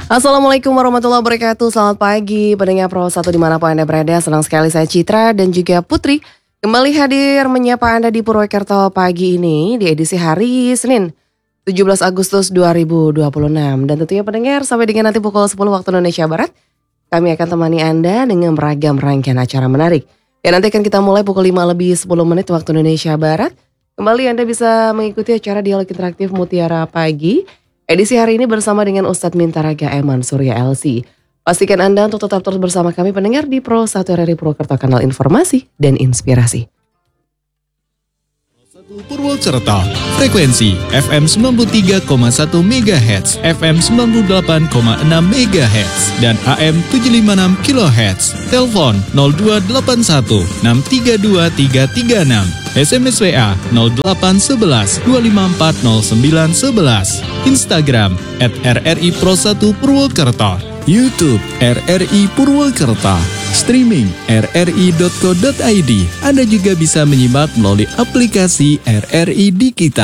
Assalamualaikum warahmatullahi wabarakatuh. Selamat pagi pendengar Pro 1 dimanapun Anda berada. Senang sekali saya Citra dan juga Putri kembali hadir menyapa Anda di Purwokerto pagi ini di edisi hari Senin 17 Agustus 2026. Dan tentunya pendengar sampai dengan nanti pukul 10 waktu Indonesia Barat kami akan temani Anda dengan beragam rangkaian acara menarik. Dan nanti akan kita mulai pukul 5 lebih 10 menit waktu Indonesia Barat. Kembali Anda bisa mengikuti acara Dialog Interaktif Mutiara Pagi edisi hari ini bersama dengan Ustadz Mintaraga Eman Surya LC. Pastikan Anda untuk tetap terus bersama kami pendengar di Pro 1 RRI Purwokerto, kanal informasi dan inspirasi. Purwokerto, frekuensi FM 93,1 MHz, FM 98,6 MHz, dan AM 756 kHz. Telepon 0281 632 336. SMS WA 0811 254 0911. Instagram @RRI Pro 1 Purwokerto. YouTube RRI Purwokerto. Streaming rri.co.id. Anda juga bisa menyimak melalui aplikasi RRI di kita.